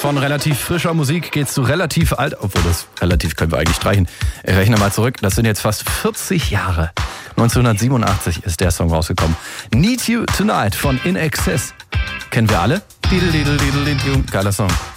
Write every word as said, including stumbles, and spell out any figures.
von relativ frischer Musik geht's zu relativ alt, obwohl das relativ können wir eigentlich streichen. Ich rechne mal zurück, das sind jetzt fast vierzig Jahre. neunzehnhundertsiebenundachtzig ist der Song rausgekommen. Need You Tonight von In Excess. Kennen wir alle? Geiler Song.